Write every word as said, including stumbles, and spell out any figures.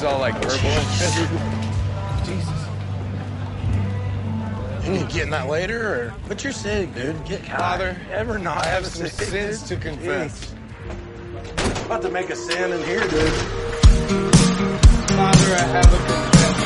is all like verbal. Jesus. You need getting that later, or? But you're sick, dude. Get high. Father, ever not I have a some sick, sins dude? to confess. Jeez. About to make a sin in here, dude. Father, I have a confession.